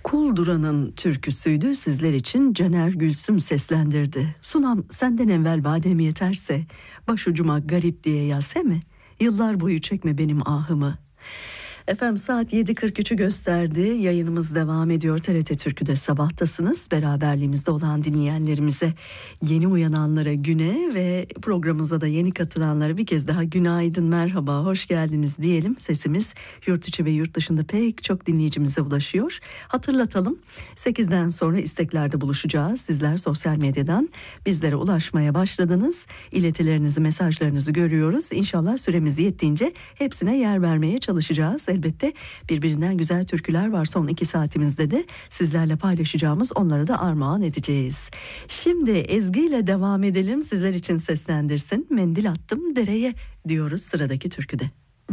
Kul Duran'ın türküsüydü, sizler için Caner Gülsüm seslendirdi. Sunam senden evvel vadem yeterse, başucuma garip diye yazseme, yıllar boyu çekme benim ahımı. Efendim saat 7.43'ü gösterdi. Yayınımız devam ediyor. TRT Türkü'de sabahtasınız. Beraberliğimizde olan dinleyenlerimize, yeni uyananlara güne ve programımıza da yeni katılanlara bir kez daha günaydın, merhaba, hoş geldiniz diyelim. Sesimiz yurt içi ve yurt dışında pek çok dinleyicimize ulaşıyor. Hatırlatalım, 8'den sonra isteklerde buluşacağız. Sizler sosyal medyadan bizlere ulaşmaya başladınız. İletilerinizi, mesajlarınızı görüyoruz. İnşallah süremiz yettiğince hepsine yer vermeye çalışacağız. Elbette birbirinden güzel türküler var, son 2 saatimizde de sizlerle paylaşacağımız, onları da armağan edeceğiz. Şimdi Ezgi ile devam edelim, sizler için seslendirsin. Mendil attım dereye diyoruz sıradaki türküde.